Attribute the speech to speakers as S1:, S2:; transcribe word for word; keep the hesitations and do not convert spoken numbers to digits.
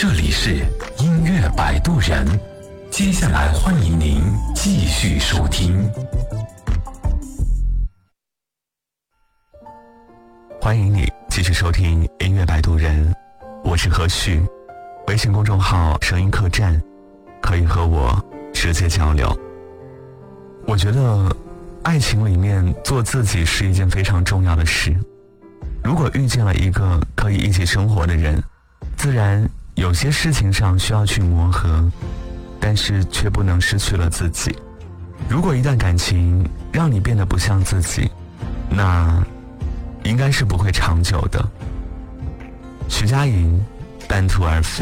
S1: 这里是音乐摆渡人，接下来欢迎您继续收听。
S2: 欢迎你继续收听音乐摆渡人，我是何旭，微信公众号声音客栈，可以和我直接交流。我觉得爱情里面做自己是一件非常重要的事。如果遇见了一个可以一起生活的人，自然有些事情上需要去磨合，但是却不能失去了自己。如果一段感情让你变得不像自己，那应该是不会长久的。徐佳莹，半途而废。